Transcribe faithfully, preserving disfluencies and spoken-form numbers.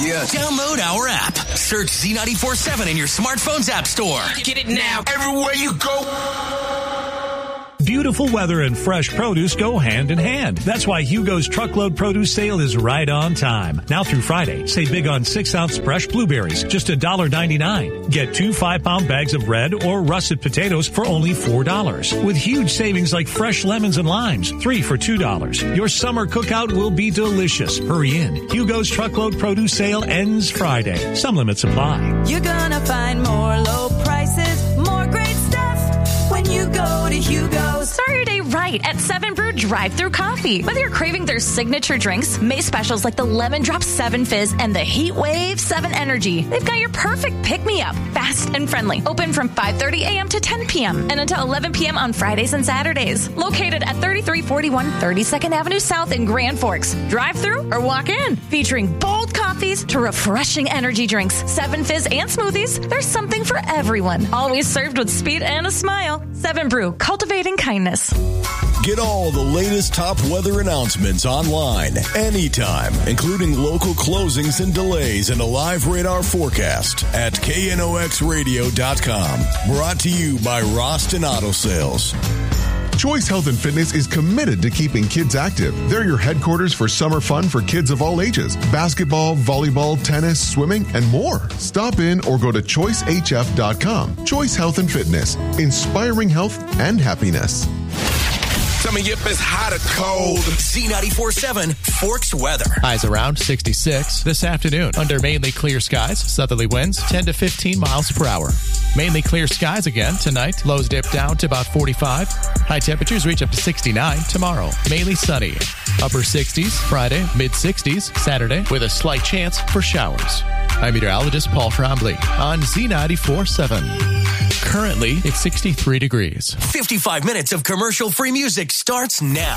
Yes. Download our app. Search Z ninety-four point seven in your smartphone's app store. Get it now. Everywhere you go. Beautiful weather and fresh produce go hand in hand. That's why Hugo's Truckload Produce Sale is right on time. Now through Friday, save big on six-ounce fresh blueberries, just one dollar ninety-nine. Get two five-pound bags of red or russet potatoes for only four dollars. With huge savings like fresh lemons and limes, three for two dollars. Your summer cookout will be delicious. Hurry in. Hugo's Truckload Produce Sale ends Friday. Some limits apply. You're gonna find more low prices, more great stuff when you go to Hugo's. Start your day right at seven Brew Drive-Thru Coffee. Whether you're craving their signature drinks, May specials like the Lemon Drop seven Fizz and the Heat Wave seven Energy, they've got your perfect pick-me-up, fast and friendly. Open from five thirty a.m. to ten p.m. and until eleven p.m. on Fridays and Saturdays. Located at thirty-three forty-one thirty-second Avenue South in Grand Forks. Drive-thru or walk in. Featuring bold coffees to refreshing energy drinks, seven Fizz and smoothies, there's something for everyone. Always served with speed and a smile. seven Brew, cultivating kindness. Get all the latest top weather announcements online, anytime, including local closings and delays and a live radar forecast at K N O X radio dot com. Brought to you by Roston Auto Sales. Choice Health and Fitness is committed to keeping kids active. They're your headquarters for summer fun for kids of all ages. Basketball, volleyball, tennis, swimming, and more. Stop in or go to choice H F dot com. Choice Health and Fitness. Inspiring health and happiness. Tell me if it's hot or cold. Z ninety-four point seven Forks weather. Highs around sixty-six this afternoon. Under mainly clear skies, southerly winds ten to fifteen miles per hour. Mainly clear skies again tonight. Lows dip down to about forty-five. High temperatures reach up to sixty-nine tomorrow. Mainly sunny. Upper sixties Friday, mid sixties Saturday with a slight chance for showers. I'm meteorologist Paul Trombley on Z ninety-four point seven. Currently, it's sixty-three degrees. fifty-five minutes of commercial-free music starts now.